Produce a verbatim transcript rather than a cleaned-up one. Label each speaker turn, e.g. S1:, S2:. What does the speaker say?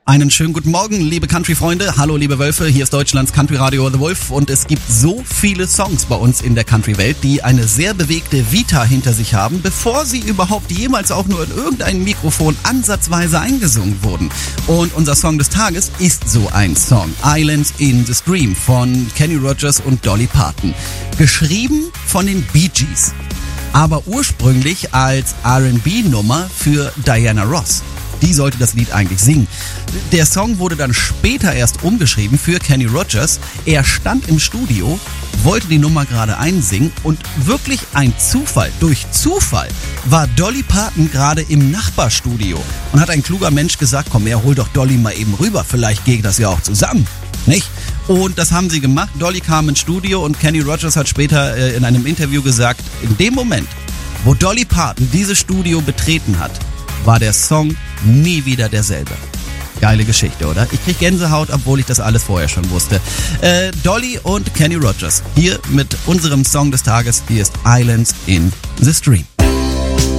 S1: Einen schönen guten Morgen, liebe Country-Freunde. Hallo, liebe Wölfe. Hier ist Deutschlands Country-Radio The Wolf und es gibt so viele Songs bei uns in der Country-Welt, die eine sehr bewegte Vita hinter sich haben, bevor sie überhaupt jemals auch nur in irgendein Mikrofon ansatzweise eingesungen wurden. Und unser Song des Tages ist so ein Song. Islands in the Stream von Kenny Rogers und Dolly Parton. Geschrieben von den Bee Gees, aber ursprünglich als R and B-Nummer für Diana Ross. Die sollte das Lied eigentlich singen. Der Song wurde dann später erst umgeschrieben für Kenny Rogers. Er stand im Studio, wollte die Nummer gerade einsingen und wirklich ein Zufall, durch Zufall, war Dolly Parton gerade im Nachbarstudio. Und hat ein kluger Mensch gesagt, komm her, hol doch Dolly mal eben rüber, vielleicht geht das ja auch zusammen, nicht? Und das haben sie gemacht. Dolly kam ins Studio und Kenny Rogers hat später äh, in einem Interview gesagt, in dem Moment, wo Dolly Parton dieses Studio betreten hat, war der Song nie wieder derselbe. Geile Geschichte, oder? Ich krieg Gänsehaut, obwohl ich das alles vorher schon wusste. Äh, Dolly und Kenny Rogers hier mit unserem Song des Tages. Hier ist Islands in the Stream.